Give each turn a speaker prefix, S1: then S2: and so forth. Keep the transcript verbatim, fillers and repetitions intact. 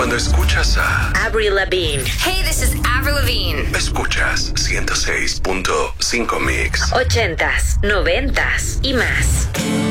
S1: Cuando escuchas a
S2: Avril Lavigne.
S3: Hey, this is Avril Lavigne.
S1: Escuchas ciento seis punto cinco Mix.
S2: Ochentas, noventas y más.